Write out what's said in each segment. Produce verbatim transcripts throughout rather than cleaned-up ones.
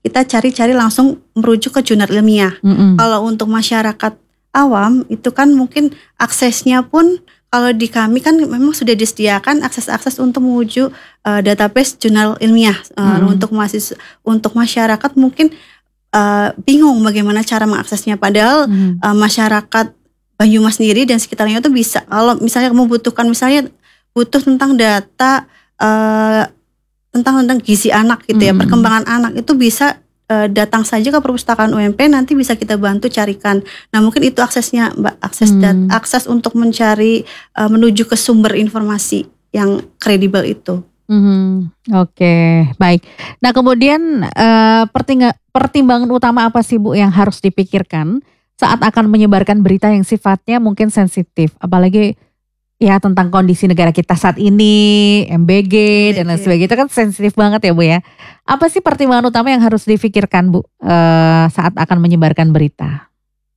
kita cari-cari langsung merujuk ke jurnal ilmiah. Mm-mm. Kalau untuk masyarakat awam itu kan mungkin aksesnya pun kalau di kami kan memang sudah disediakan akses-akses untuk menuju uh, database jurnal ilmiah. Uh, Mm-mm. Untuk mahasiswa, untuk masyarakat mungkin uh, bingung bagaimana cara mengaksesnya. Padahal Mm. uh, masyarakat Banyumas sendiri dan sekitarnya itu bisa. Kalau misalnya membutuhkan misalnya butuh tentang data uh, tentang tentang gizi anak gitu ya, Mm-mm. perkembangan anak itu bisa uh, datang saja ke perpustakaan U M P, nanti bisa kita bantu carikan. Nah mungkin itu aksesnya Mbak, akses Hmm. dat, akses untuk mencari uh, menuju ke sumber informasi yang kredibel itu. Mhm. Oke, baik. Nah kemudian eh, pertingga- pertimbangan utama apa sih Bu yang harus dipikirkan saat akan menyebarkan berita yang sifatnya mungkin sensitif, apalagi ya tentang kondisi negara kita saat ini, M B G dan lain M B G. sebagainya, itu kan sensitif banget ya Bu ya. Apa sih pertimbangan utama yang harus difikirkan Bu eh, saat akan menyebarkan berita?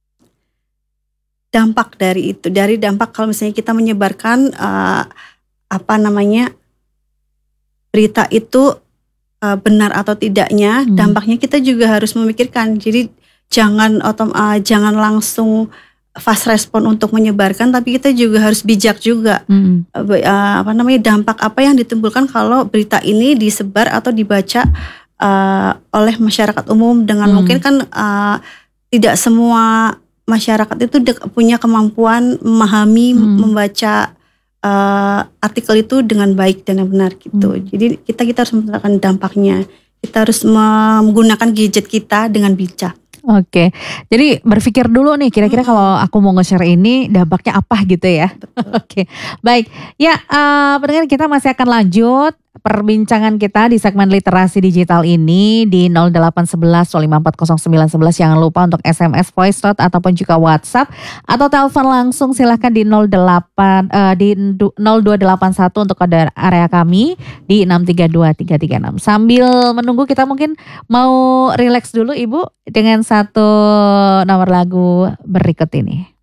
Dampak dari itu, dari dampak kalau misalnya kita menyebarkan uh, apa namanya berita itu uh, benar atau tidaknya, Hmm. dampaknya kita juga harus memikirkan. Jadi jangan otom, uh, jangan langsung fast respon untuk menyebarkan, tapi kita juga harus bijak juga. Hmm. Uh, be- uh, apa namanya dampak apa yang ditimbulkan kalau berita ini disebar atau dibaca uh, oleh masyarakat umum dengan Hmm. mungkin kan uh, tidak semua masyarakat itu de- punya kemampuan memahami, Hmm. membaca uh, artikel itu dengan baik dan benar gitu. Hmm. Jadi kita kita harus merasakan dampaknya. Kita harus menggunakan gadget kita dengan bijak. Oke, jadi berpikir dulu nih kira-kira Mm-mm. kalau aku mau nge-share ini dampaknya apa gitu ya. Betul. Oke, baik. Ya, eh, pendengar kita masih akan lanjut perbincangan kita di segmen literasi digital ini di nol delapan satu satu dua lima empat nol sembilan satu satu. Jangan lupa untuk S M S, voice note ataupun juga WhatsApp atau telepon langsung silahkan di nol delapan eh, di nol dua delapan satu untuk kode area kami di enam tiga dua tiga tiga enam. Sambil menunggu kita mungkin mau relax dulu Ibu dengan satu nomor lagu berikut ini.